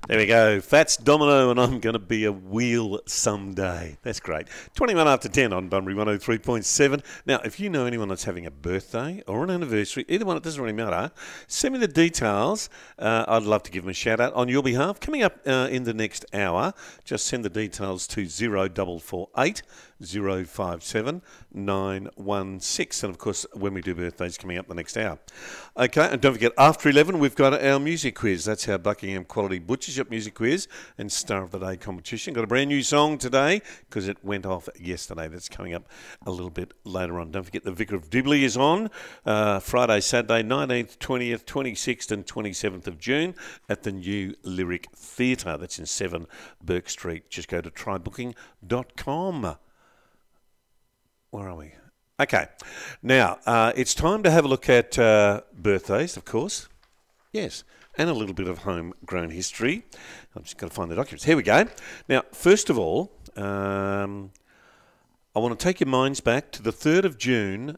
There we go. Fats Domino and I'm going to be a wheel someday. That's great. 21 after 10 on Bunbury 103.7. Now, if you know anyone that's having a birthday or an anniversary, either one, it doesn't really matter, send me the details. I'd love to give them a shout out on your behalf. Coming up in the next hour, just send the details to 0448 057 916. And of course, when we do birthdays, coming up the next hour. Okay, and don't forget, after 11, we've got our music quiz. That's our Buckingham Quality Butcher Shop music quiz and Star of the Day competition. Got a brand new song today because it went off yesterday. That's coming up a little bit later on. Don't forget, the Vicar of Dibley is on Friday, Saturday, 19th, 20th, 26th and 27th of June at the New Lyric Theatre. That's in 7 Burke Street. Just go to trybooking.com. Where are we? Okay. Now, it's time to have a look at birthdays, of course. Yes. And a little bit of homegrown history. I'm just going to find the documents. Here we go. Now, first of all, I want to take your minds back to the 3rd of June,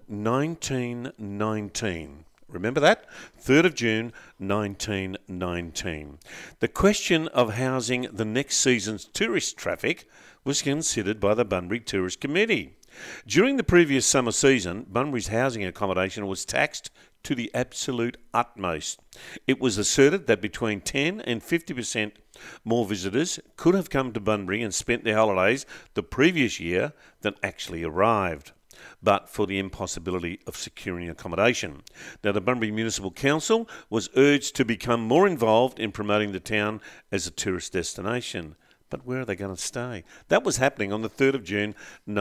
1919. Remember that? 3rd of June, 1919. The question of housing the next season's tourist traffic was considered by the Bunbury Tourist Committee. During the previous summer season, Bunbury's housing accommodation was taxed to the absolute utmost. It was asserted that between 10 and 50% more visitors could have come to Bunbury and spent their holidays the previous year than actually arrived, but for the impossibility of securing accommodation. Now, the Bunbury Municipal Council was urged to become more involved in promoting the town as a tourist destination. But where are they going to stay? That was happening on the 3rd of June,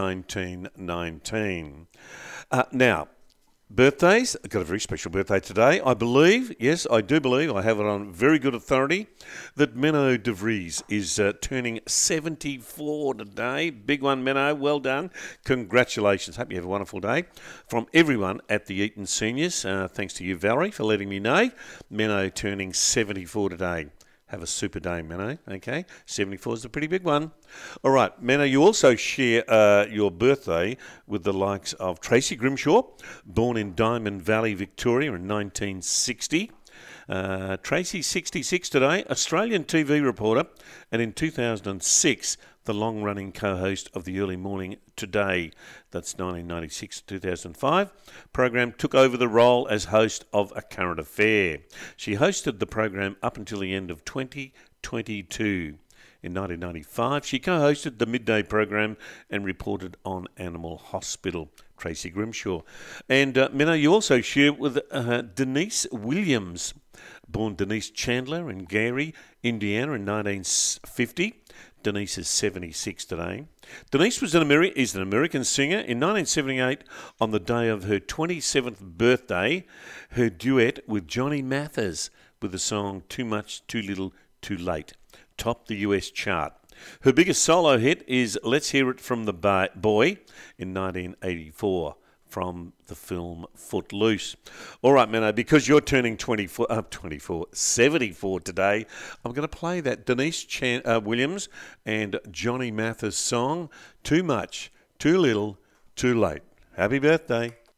1919. Now, birthdays. I've got a very special birthday today. I believe, yes, I do believe, I have it on very good authority, that Menno de Vries is turning 74 today. Big one, Menno. Well done. Congratulations. Hope you have a wonderful day. From everyone at the Eton Seniors, thanks to you, Valerie, for letting me know. Menno turning 74 today. Have a super day, Menno, okay? 74 is a pretty big one. All right, Menno, you also share your birthday with the likes of Tracy Grimshaw, born in Diamond Valley, Victoria in 1960. Tracy's 66 today, Australian TV reporter, and in 2006, the long-running co-host of the Early Morning Today, that's 1996 to 2005, program, took over the role as host of A Current Affair. She hosted the program up until the end of 2022. In 1995, she co-hosted the midday program and reported on Animal Hospital. Tracy Grimshaw. And Menno, you also share with Denise Williams, born Denise Chandler in Gary, Indiana in 1950. Denise is 76 today. Denise is an American singer. In 1978, on the day of her 27th birthday, her duet with Johnny Mathis with the song Too Much, Too Little, Too Late topped the US chart. Her biggest solo hit is Let's Hear It From the Boy in 1984 from the film Footloose. All right, Menno, because you're turning 74 today, I'm going to play that Denise Williams and Johnny Mathis song, Too Much, Too Little, Too Late. Happy birthday.